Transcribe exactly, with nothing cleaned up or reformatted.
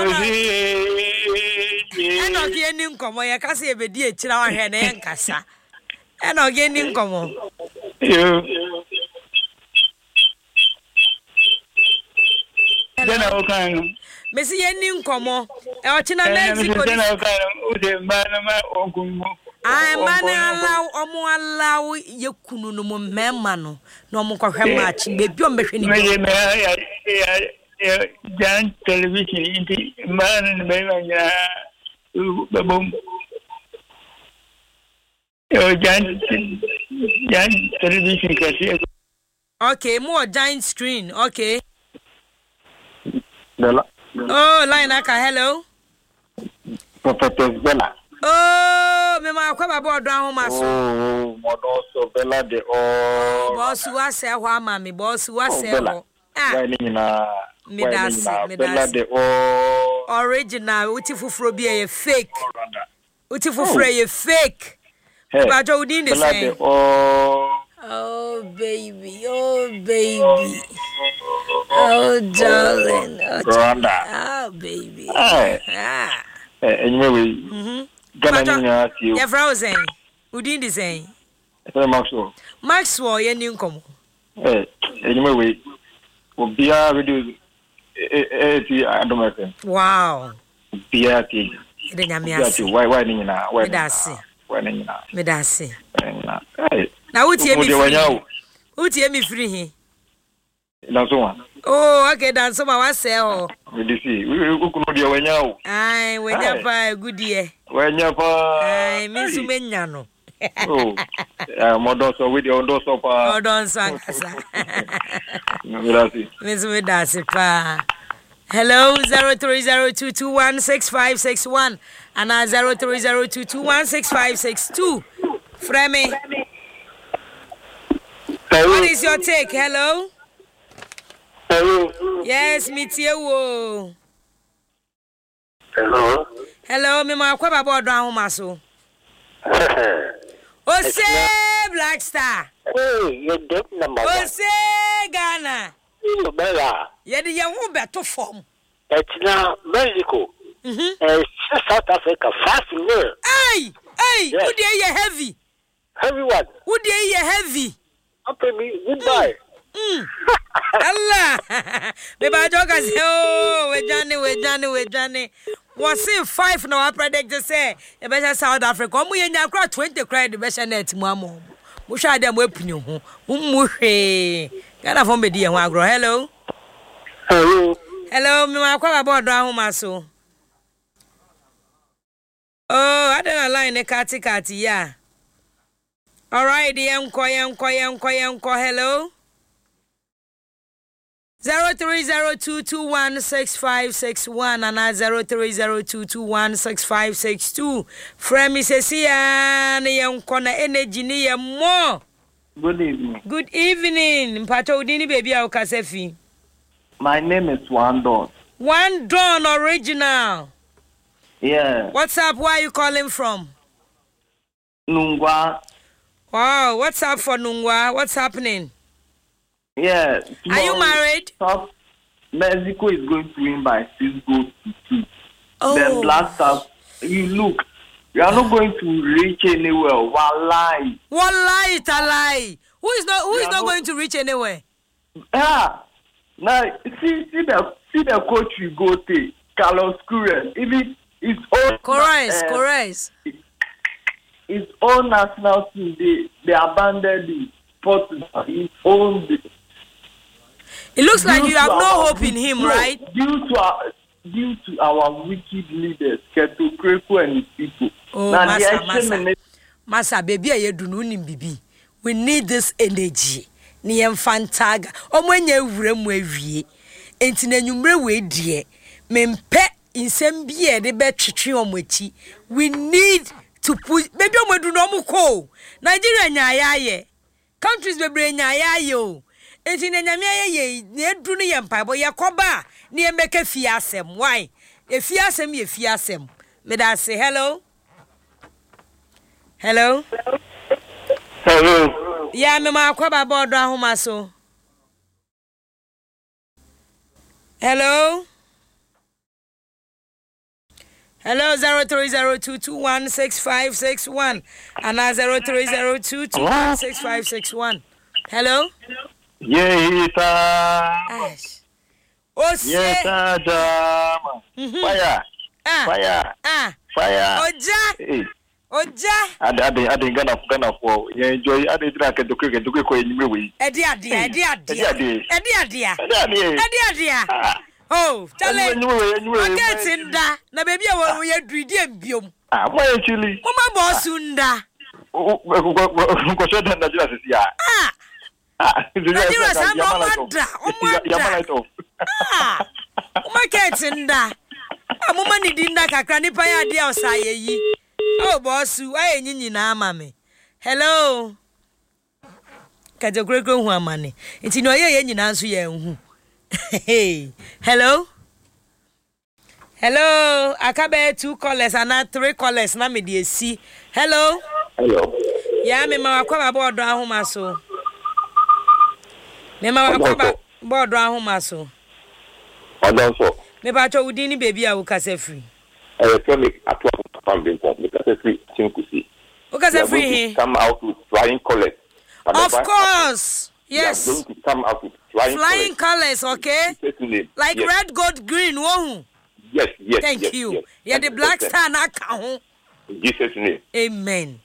Eno ge ni nkomo ye kasa ye bedi etira wa hwe na ye nkasa. Eno ge ni nkomo. Yo. Dena okan. Mesi ye ni nkomo. E o chi na Mexico. Dena okan o de ma na ma onkunmo. Ai mane alaw omo alaw ye kunu no mo mema no na omo kwahwe match bebi o mbehwe ni. Me me ya ya jan television inti man me ya babom. Yo jan jan television kasi. Okay, more giant screen. Okay. Bella. Oh, line aka hello. Prophetess Bella. Oh, me ma kwa baba odo ahoma so. Oh, modo so Bella de oh. Boss wa se ho ama me, boss wa se ho. Ah. Why ni na? Me das, me Bella de oh. Original, uti fufuro bi e fake. Uti fufuro e fake. Ba jo udi ni Bella de oh. Oh baby, oh baby. Oh darling. Oh, oh baby. Ah. Anyway. Mhm. Gana ni ya ti o. Ya frozen. Udi ndi sen. E Maxwell. Maxwell ye ni nkomo. Eh, anyway. Obia video eh eh ti adomete. Wow. Obia ti. De nyame ase. Why why ni na? Why? Medase. Why ni na? Medase. Na. Eh. Na utie mi free. Utie mi free he. Na so one. Oh, okay, dan so ma wa se ho. We dey see. We we kuno dia wanya o. Ai, wanya pa good ye. Wanya pa. Ai, mi su menya no. Oh. Eh, modo so we dey ondo so pa. Odo so ankasa. Gracias. Mi su medase pa. Hello, zero three zero two two one six five six one and zero three zero two two one six five six two. Fremi. Hello. What is your take? Hello? Hello. Yes, Mitiewo. Hello. Hello, me ma kwa baba odo ahoma so. Ose Black Star. Hey, you dead number. Ose Ghana. You Bella. Ye de ye hu beto form. It's now Mexico. Mhm. Eh, South Africa fast near. Ay, ay, Yes. who dey ye heavy? Everyone. Who dey ye heavy? Okay, me goodbye. Mm. Allah. Me ba joka say oh, we jani we jani we jani. Was it five now predict to say e be South Africa. Omo ye nya kra twenty cry the be net mu amo. Mo hwa dem apunu ho. Mo mu hwe. Ghana fo be di ye ho agro. Hello. Hello. Hello, me ma kwa ba odo ahoma so. Oh, I don't line the kati kati yeah. All right, the enko enko enko enko hello. zero three zero two two one six five six one and zero three zero two two one six five six two. Fremi sesia ne enko na energy ni ye mo. Good evening. Good evening. Mpacho udini baby a ukasefi. My name is Wandon. One Dawn original. Yeah. What's up? Where are you calling from? Nungwa. Wow, what's up for Nungwa? What's happening? Yeah. Are you married? South Mexico is going to win by six goals to two. Oh. Then Black Stars, you look, you are not going to reach anywhere. One lie. One lie, it's a lie. Who is not? Who is Yeah, not no. going to reach anywhere? Yeah. Now see, see the see the coach we go to Carlos Queiroz. Even his own. Correct, uh, correct. His own national team, they they abandoned the Portugal. His own. It looks like Due you to have no our- hope in him, no, right? Due to our due to our wicked leaders, Keto Kreko and his people. Oh, Now, Massa, the action Massa. minute- Massa, baby, I do not need bibi. We need this energy. Ni fantaga. Omwenye urem we wie. Enti na nyumre we die. Mempe insem bie de be twetwe omwachi. We need to push. Baby, omodu no muko. Nigeria nya ayaye. Countries bebre nya ayaye o. Enti na nyame ayaye na edu no ye mpaibo ye koba na ye meka fi asem. Why? E fi asem ye fi asem. Me da say hello. Hello. Hello. Yeah, me ma kwa baba odo ahoma so. Hello. Hello, zero three zero two two one six five six one. And now zero three zero two two one six five six one. Hello? Yes, Ash. Oh, yes, Dama. Fire. Ah. Fire. Ah. Fire. Oja. Oja. Ade ade ade Ghana Ghana for you enjoy ade dra ke doke ke doke ko enyime we. Edi ade, edi ade. Edi ade. Edi ade. Edi ade. Edi ade. Oh, tell me. Get in da. Na baby a we adridi embiom. Ah, mo actually. Mama boss unda. Ko ko so da Nigeria sisi ya. Ah. Ah, Nigeria sa no manda. Omanda. Ah. Oma get in da. Amuma ni dinda kakra nipa ya ade osaye yi. Oh, boss, why you na mame? Hello. Kaja grego hu amane. Nti no ye ye nyina so ye hu. Hello. Hello. Akabe two callers and three callers na me dey see. Hello. Hello. Ya me ma wakwa ba board ahoma so. Me ma wakwa ba board ahoma so. Odon so. Me ba cho udi ni baby a wo kase free. Electronic atwa family form because free chinkusi. Okay, free. Come out with flying colors. Of course. Yes. Going to come out with flying, flying colors. colors, okay? Certainly. Like yes. red, gold, green, whoa. Yes, yes. Thank yes, you. Yes. Yeah, the black star na count. In Jesus' name. Amen.